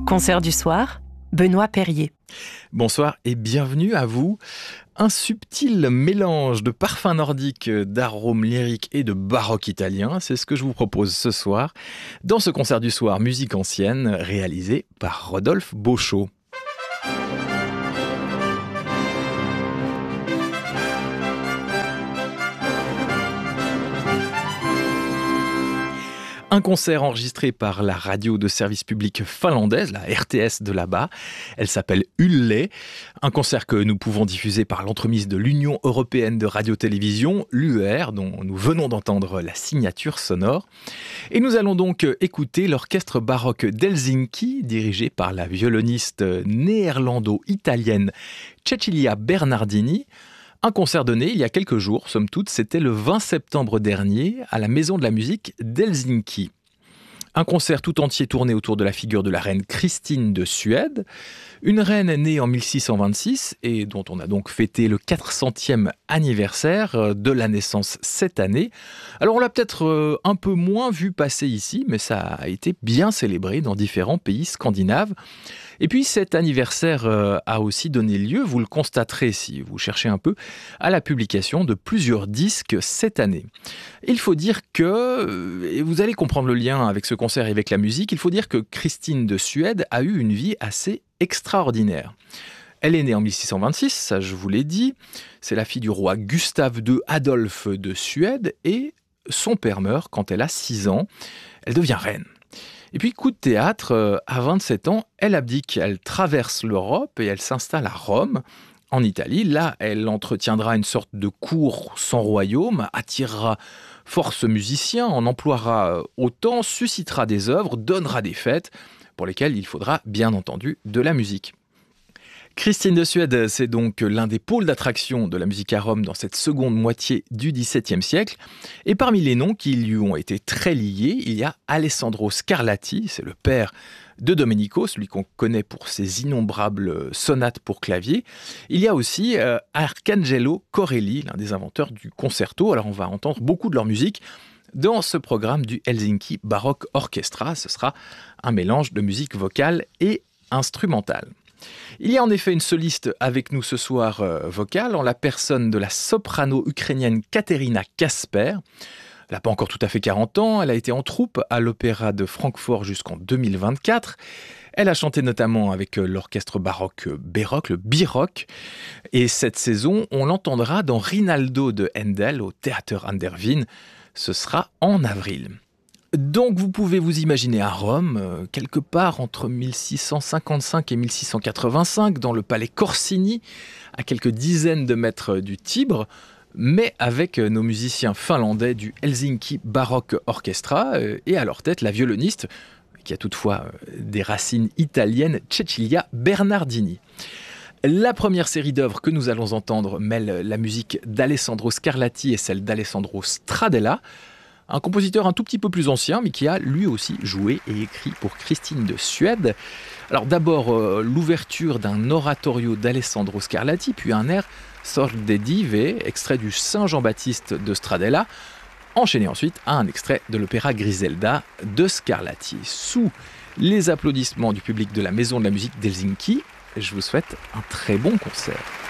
Concert du soir, Benoît Perrier. Bonsoir et bienvenue à vous. Un subtil mélange de parfums nordiques, d'arômes lyriques et de baroque italien, c'est ce que je vous propose ce soir dans ce concert du soir musique ancienne réalisé par Rodolphe Beauchot. Un concert enregistré par la radio de service public finlandaise, la RTS de là-bas. Elle s'appelle Yle. Un concert que nous pouvons diffuser par l'entremise de l'Union européenne de radio-télévision, l'UER, dont nous venons d'entendre la signature sonore. Et nous allons donc écouter l'orchestre baroque d'Helsinki, dirigé par la violoniste néerlando-italienne Cecilia Bernardini. Un concert donné il y a quelques jours, somme toute, c'était le 20 septembre dernier à la Maison de la musique d'Helsinki. Un concert tout entier tourné autour de la figure de la reine Christine de Suède, une reine née en 1626 et dont on a donc fêté le 400e anniversaire de la naissance cette année. Alors on l'a peut-être un peu moins vu passer ici, mais ça a été bien célébré dans différents pays scandinaves. Et puis cet anniversaire a aussi donné lieu, vous le constaterez si vous cherchez un peu, à la publication de plusieurs disques cette année. Il faut dire que, et vous allez comprendre le lien avec ce concert et avec la musique, il faut dire que Christine de Suède a eu une vie assez extraordinaire. Elle est née en 1626, ça je vous l'ai dit, c'est la fille du roi Gustave II Adolphe de Suède et son père meurt quand elle a 6 ans, elle devient reine. Et puis, coup de théâtre, à 27 ans, elle abdique, elle traverse l'Europe et elle s'installe à Rome, en Italie. Là, elle entretiendra une sorte de cour sans royaume, attirera force musiciens, en emploiera autant, suscitera des œuvres, donnera des fêtes, pour lesquelles il faudra bien entendu de la musique. Christine de Suède, c'est donc l'un des pôles d'attraction de la musique à Rome dans cette seconde moitié du XVIIe siècle. Et parmi les noms qui lui ont été très liés, il y a Alessandro Scarlatti, c'est le père de Domenico, celui qu'on connaît pour ses innombrables sonates pour clavier. Il y a aussi Arcangelo Corelli, l'un des inventeurs du concerto. Alors on va entendre beaucoup de leur musique dans ce programme du Helsinki Baroque Orchestra. Ce sera un mélange de musique vocale et instrumentale. Il y a en effet une soliste avec nous ce soir vocale, en la personne de la soprano ukrainienne Katerina Kasper. Elle n'a pas encore tout à fait 40 ans, elle a été en troupe à l'Opéra de Francfort jusqu'en 2024. Elle a chanté notamment avec l'orchestre baroque Béroc, le Biroc. Et cette saison, on l'entendra dans Rinaldo de Handel au Theater an der Wien. Ce sera en avril. Donc vous pouvez vous imaginer à Rome, quelque part entre 1655 et 1685, dans le palais Corsini, à quelques dizaines de mètres du Tibre, mais avec nos musiciens finlandais du Helsinki Baroque Orchestra, et à leur tête la violoniste, qui a toutefois des racines italiennes, Cecilia Bernardini. La première série d'œuvres que nous allons entendre mêle la musique d'Alessandro Scarlatti et celle d'Alessandro Stradella, un compositeur un tout petit peu plus ancien, mais qui a lui aussi joué et écrit pour Christine de Suède. Alors d'abord l'ouverture d'un oratorio d'Alessandro Scarlatti, puis un air Sorte des Dive, extrait du Saint Jean-Baptiste de Stradella, enchaîné ensuite à un extrait de l'opéra Griselda de Scarlatti. Sous les applaudissements du public de la Maison de la musique d'Helsinki, je vous souhaite un très bon concert.